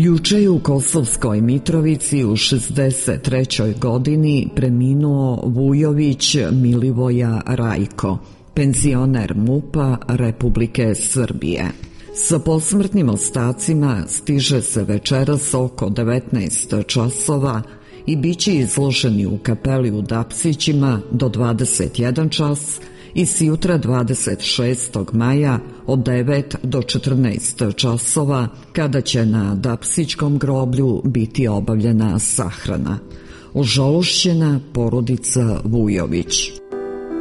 Juče je u Kosovskoj Mitrovici u 63. godini preminuo Vujović Milivoja Rajko, penzioner MUP-a Republike Srbije. Sa posmrtnim ostacima stiže se večeras oko 19 časova i biće izloženi u kapeli u Dapsićima do 21 čas i sjutra 26. maja od 9 do 14 časova, kada će na Dapsićkom groblju biti obavljena sahrana. Užalošćena porodica Vujović.